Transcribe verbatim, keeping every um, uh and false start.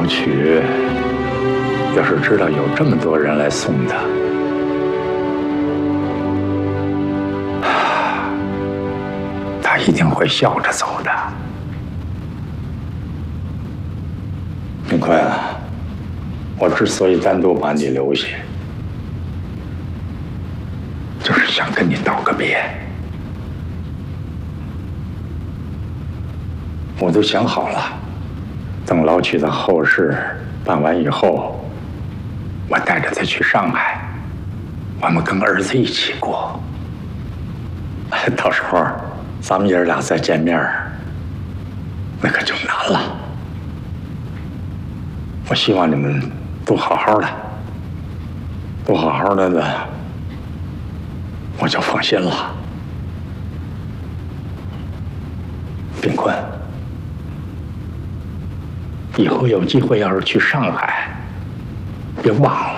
老曲要是知道有这么多人来送他，他一定会笑着走的。明坤啊，我之所以单独把你留下，就是想跟你道个别。我都想好了，等老曲的后事办完以后，我带着他去上海，我们跟儿子一起过。到时候咱们爷儿俩再见面，那可就难了。我希望你们都好好的，都好好的呢，我就放心了。炳坤，以后有机会要是去上海，别忘了。